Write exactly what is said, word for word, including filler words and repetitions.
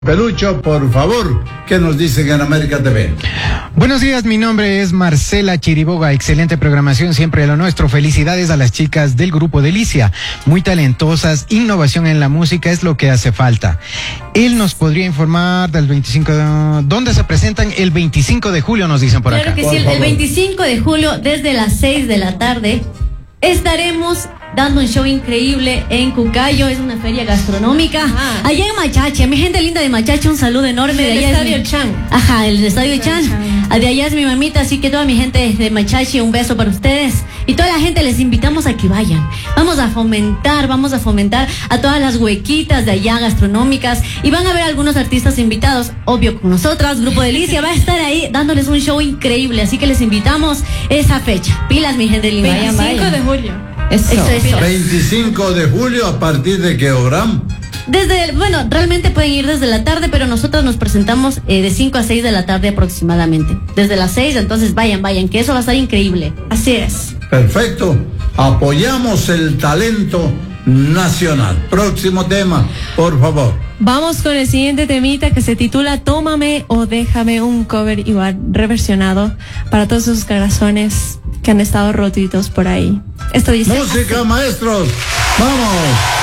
Pelucho, por favor, ¿qué nos dicen en América T V? Buenos días, mi nombre es Marcela Chiriboga, excelente programación, siempre lo nuestro. Felicidades a las chicas del grupo Delicia, muy talentosas, innovación en la música es lo que hace falta. Él nos podría informar del veinticinco de... ¿Dónde se presentan? El veinticinco de julio nos dicen por claro acá. Claro que sí, el, el veinticinco de julio desde las seis de la tarde estaremos dando un show increíble en Cucayo, es una feria gastronómica. Ajá. Allá en Machache, mi gente linda de Machache, un saludo enorme. El de allá Estadio es mi... Chan. Ajá, el Estadio Chan. Chan. De allá es mi mamita, así que toda mi gente de Machache, un beso para ustedes. Y toda la gente les invitamos a que vayan. Vamos a fomentar, vamos a fomentar a todas las huequitas de allá gastronómicas. Y van a ver algunos artistas invitados, obvio con nosotras. Grupo Delicia va a estar ahí dándoles un show increíble, así que les invitamos esa fecha. Pilas, mi gente linda. veinticinco de julio. Eso, eso, eso. veinticinco de julio, ¿a partir de qué hora? Desde, el, bueno, realmente pueden ir desde la tarde, pero nosotros nos presentamos eh, de cinco a seis de la tarde aproximadamente. Desde las seis, entonces vayan, vayan, que eso va a estar increíble. Así es. Perfecto. Apoyamos el talento nacional. Próximo tema, por favor. Vamos con el siguiente temita que se titula Tómame o Déjame, un cover igual reversionado para todos esos corazones que han estado rotitos por ahí. Esto dice música, maestros. Vamos.